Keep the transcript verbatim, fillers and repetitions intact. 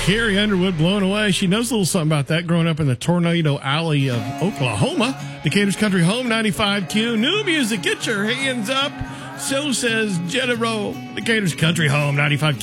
Carrie Underwood, Blown Away. She knows a little something about that growing up in the Tornado Alley of Oklahoma. Decatur's Country Home, ninety-five Q. New music, get your hands up. So says Jetta Roll. Decatur's Country Home, ninety-five Q.